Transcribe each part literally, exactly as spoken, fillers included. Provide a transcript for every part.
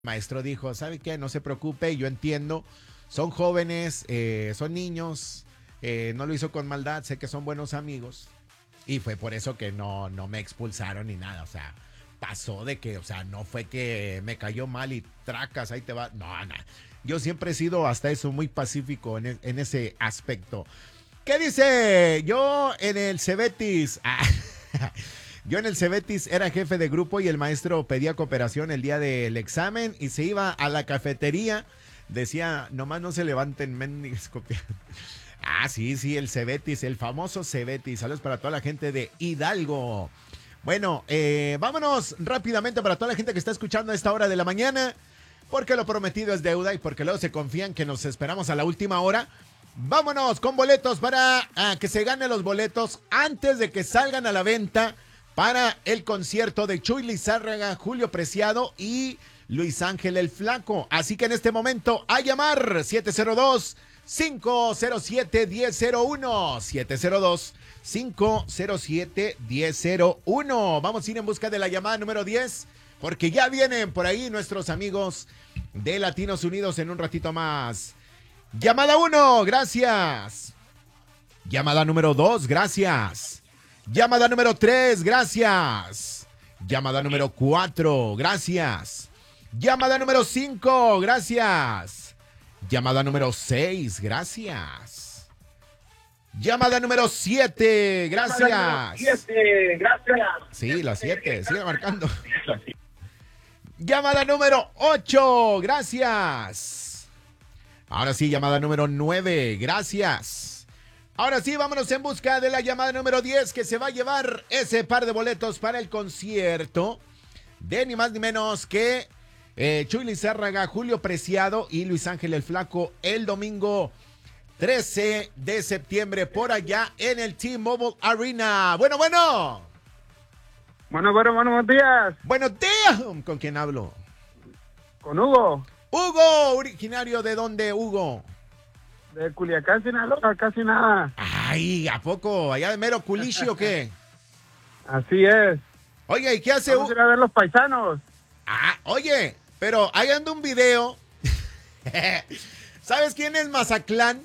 maestro dijo, ¿sabe qué? No se preocupe, yo entiendo, son jóvenes, eh, son niños, eh, no lo hizo con maldad, sé que son buenos amigos. Y fue por eso que no, no me expulsaron ni nada, o sea, pasó de que, o sea, no fue que me cayó mal y tracas, ahí te va, no, no. Yo siempre he sido hasta eso muy pacífico en, en ese aspecto. ¿Qué dice? Yo en el Cebetis... Ah, Yo en el Cebetis era jefe de grupo y el maestro pedía cooperación el día del examen y se iba a la cafetería. Decía, nomás no se levanten mendigos copiando. Ah, sí, sí, el Cebetis, el famoso Cebetis. Saludos para toda la gente de Hidalgo. Bueno, eh, vámonos rápidamente para toda la gente que está escuchando a esta hora de la mañana. Porque lo prometido es deuda y porque luego se confían que nos esperamos a la última hora. Vámonos con boletos para uh, que se ganen los boletos antes de que salgan a la venta para el concierto de Chuy Lizárraga, Julio Preciado y Luis Ángel el Flaco. Así que en este momento a llamar siete cero dos, cinco cero siete, uno cero cero uno, siete cero dos, cinco cero siete, uno cero cero uno. Vamos a ir en busca de la llamada número diez porque ya vienen por ahí nuestros amigos de Latinos Unidos en un ratito más. Llamada uno, gracias. Llamada número dos, gracias. Llamada número tres, gracias. Llamada número cuatro, gracias. Llamada número cinco, gracias. Llamada número seis, gracias. Llamada número siete, gracias. siete, gracias. Sí, la siete, sigue marcando. Llamada número ocho, gracias. Ahora sí, llamada número nueve, gracias. Ahora sí, vámonos en busca de la llamada número diez que se va a llevar ese par de boletos para el concierto de ni más ni menos que eh, Chuy Lizárraga, Julio Preciado y Luis Ángel el Flaco el domingo trece de septiembre por allá en el T-Mobile Arena. Bueno, bueno. Bueno, bueno, bueno, buenos días. Buenos días. ¿Con quién hablo? Con Hugo. Hugo, originario de dónde, Hugo? De Culiacán, Sinaloa, casi nada. Ay, ¿a poco? ¿Allá de mero culichi o qué? Así es. Oye, ¿y qué hace? Vamos a ir a ver los paisanos. Ah, oye, pero ahí anda un video. ¿Sabes quién es Mazatlán?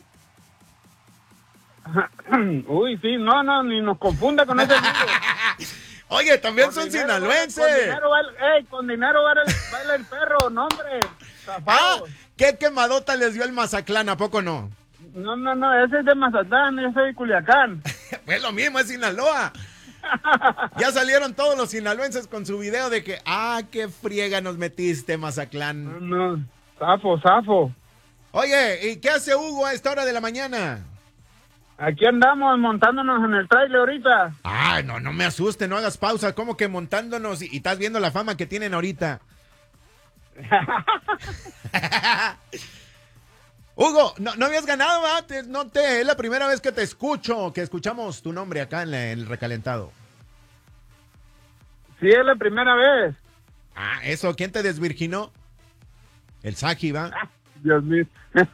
Uy, sí, no, no, ni nos confunda con ese video. Oye, también Con son dinero, sinaloenses. Con dinero, baila, ey, con dinero baila el, baila el perro, no, hombre. Ah, Zafados. ¿qué quemadota les dio el Mazatlán? ¿A poco no? No, no, no, ese es de Mazatlán, ese es de Culiacán. Pues lo mismo, es Sinaloa. Ya salieron todos los sinaloenses con su video de que, ah, qué friega nos metiste, Mazatlán. No, no, zafo, zafo. Oye, ¿y qué hace Hugo a esta hora de la mañana? Aquí andamos montándonos en el trailer ahorita. Ay, no, no me asuste, no hagas pausa, como que montándonos y, y estás viendo la fama que tienen ahorita. Hugo, no, no habías ganado, ¿verdad? Te- No te, es la primera vez que te escucho, que escuchamos tu nombre acá en, la- en el recalentado. Sí, es la primera vez. Ah, eso, ¿quién te desvirginó? El Saki, ¿va? Dios mío.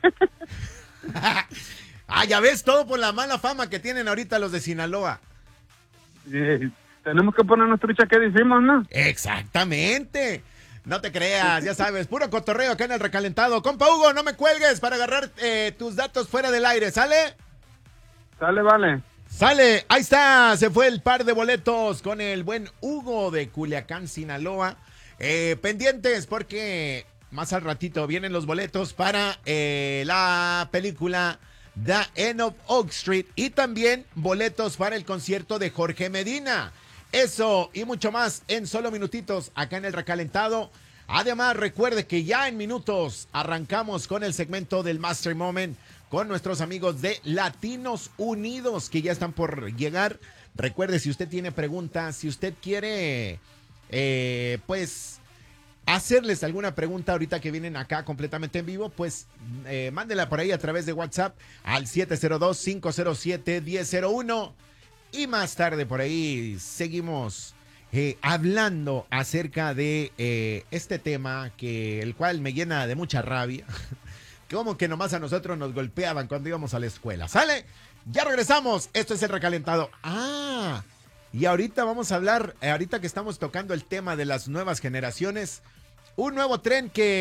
Ah, ya ves, todo por la mala fama que tienen ahorita los de Sinaloa. Sí, tenemos que ponernos trucha que decimos, ¿no? Exactamente. No te creas, ya sabes, puro cotorreo acá en el recalentado. Compa Hugo, no me cuelgues para agarrar eh, tus datos fuera del aire, ¿sale? Sale, vale. Sale, ahí está, se fue el par de boletos con el buen Hugo de Culiacán, Sinaloa. Eh, pendientes porque más al ratito vienen los boletos para eh, la película The End of Oak Street y también boletos para el concierto de Jorge Medina. Eso y mucho más en solo minutitos acá en el recalentado. Además, recuerde que ya en minutos arrancamos con el segmento del Master Moment con nuestros amigos de Latinos Unidos que ya están por llegar. Recuerde, si usted tiene preguntas, si usted quiere, eh, pues, hacerles alguna pregunta ahorita que vienen acá completamente en vivo, pues eh, mándela por ahí a través de WhatsApp al siete cero dos, cinco cero siete, uno cero cero uno. Y más tarde por ahí seguimos eh, hablando acerca de eh, este tema que el cual me llena de mucha rabia. Como que nomás a nosotros nos golpeaban cuando íbamos a la escuela. ¿Sale? Ya regresamos. Esto es el recalentado. Ah, y ahorita vamos a hablar, eh, ahorita que estamos tocando el tema de las nuevas generaciones, Un nuevo tren que